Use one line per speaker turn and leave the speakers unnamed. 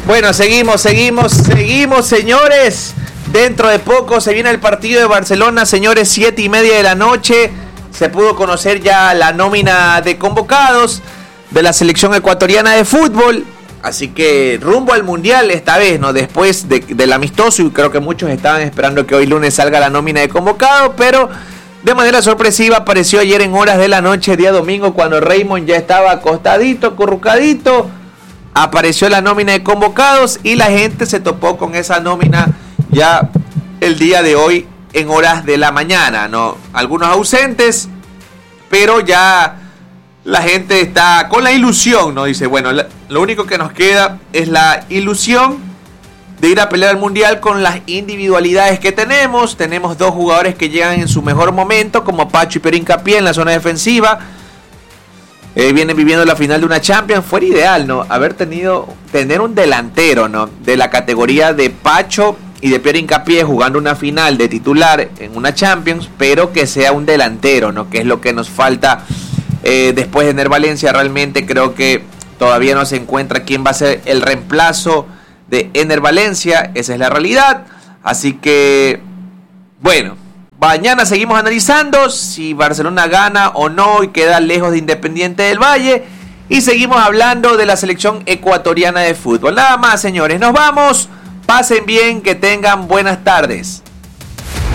Bueno, seguimos, señores. Dentro de poco se viene el partido de Barcelona, señores, 7:30 de la noche. Se pudo conocer ya la nómina de convocados de la selección ecuatoriana de fútbol. Así que rumbo al Mundial esta vez, ¿no? Después del amistoso, y creo que muchos estaban esperando que hoy lunes salga la nómina de convocados, pero de manera sorpresiva apareció ayer en horas de la noche, día domingo, cuando Raymond ya estaba acostadito, acurrucadito. Apareció la nómina de convocados y la gente se topó con esa nómina ya el día de hoy en horas de la mañana, ¿no? Algunos ausentes, pero ya la gente está con la ilusión, ¿no? Dice, bueno, lo único que nos queda es la ilusión de ir a pelear al Mundial con las individualidades que tenemos. Tenemos dos jugadores que llegan en su mejor momento, como Pacho y Piero Hincapié en la zona defensiva. Vienen viviendo la final de una Champions. Fuera ideal, ¿no? Tener un delantero, ¿no? De la categoría de Pacho y de Piero Hincapié jugando una final de titular en una Champions, pero que sea un delantero, ¿no? Que es lo que nos falta después de Ener Valencia. Realmente creo que todavía no se encuentra quién va a ser el reemplazo de Ener Valencia. Esa es la realidad. Así que, bueno, mañana seguimos analizando si Barcelona gana o no y queda lejos de Independiente del Valle. Y seguimos hablando de la selección ecuatoriana de fútbol. Nada más, señores. Nos vamos. Pasen bien, que tengan buenas tardes.